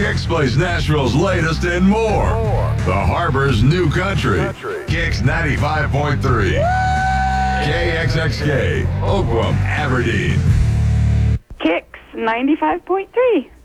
Kicks plays Nashville's latest and more. The Harbor's new country. Kicks 95.3. KXXK, Oakland, Aberdeen. Kicks 95.3.